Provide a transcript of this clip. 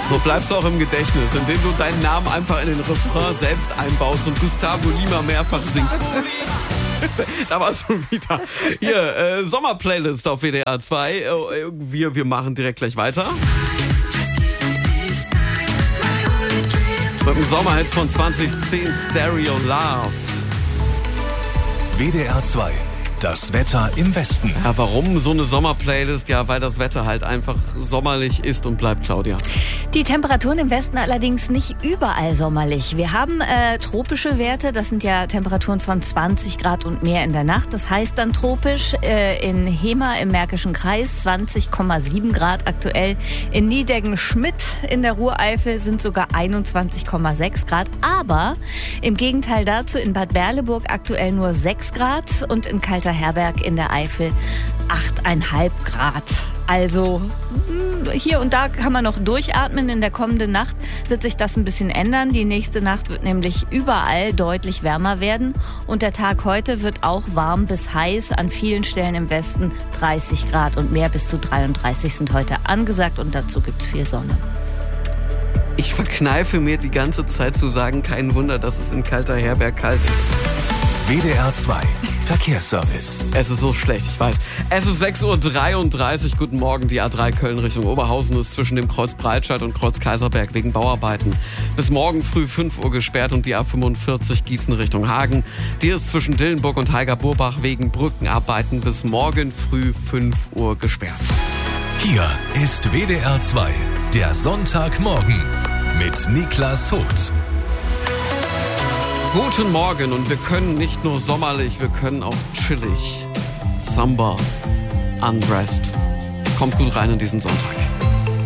So bleibst du auch im Gedächtnis, indem du deinen Namen einfach in den Refrain selbst einbaust und Gustavo Lima mehrfach singst. Da war's schon wieder. Hier, Sommerplaylist auf WDR 2. Wir machen direkt gleich weiter. Mit dem Sommerhit von 2010, Stereo Love. WDR 2. Das Wetter im Westen. Ja, warum so eine Sommerplaylist? Ja, weil das Wetter halt einfach sommerlich ist und bleibt, Claudia. Die Temperaturen im Westen allerdings nicht überall sommerlich. Wir haben tropische Werte, das sind ja Temperaturen von 20 Grad und mehr in der Nacht. Das heißt dann tropisch in Hemer im Märkischen Kreis 20,7 Grad aktuell. In Nideggen-Schmidt in der Ruhreifel sind sogar 21,6 Grad. Aber im Gegenteil dazu in Bad Berleburg aktuell nur 6 Grad und in Kalterherberg in der Eifel 8,5 Grad. Also hier und da kann man noch durchatmen. In der kommenden Nacht wird sich das ein bisschen ändern. Die nächste Nacht wird nämlich überall deutlich wärmer werden. Und der Tag heute wird auch warm bis heiß. An vielen Stellen im Westen 30 Grad und mehr, bis zu 33 sind heute angesagt. Und dazu gibt's viel Sonne. Ich verkneife mir die ganze Zeit zu sagen, kein Wunder, dass es in Kalterherberg kalt ist. WDR 2. Verkehrsservice. Es ist so schlecht, ich weiß. Es ist 6:33 Uhr. Guten Morgen. Die A3 Köln Richtung Oberhausen ist zwischen dem Kreuz Breitscheid und Kreuz Kaiserberg wegen Bauarbeiten bis morgen früh 5 Uhr gesperrt und die A45 Gießen Richtung Hagen. Die ist zwischen Dillenburg und Heiger-Burbach wegen Brückenarbeiten bis morgen früh 5 Uhr gesperrt. Hier ist WDR 2. Der Sonntagmorgen mit Niklas Hoth. Guten Morgen und wir können nicht nur sommerlich, wir können auch chillig. Samba, undressed. Kommt gut rein in diesen Sonntag.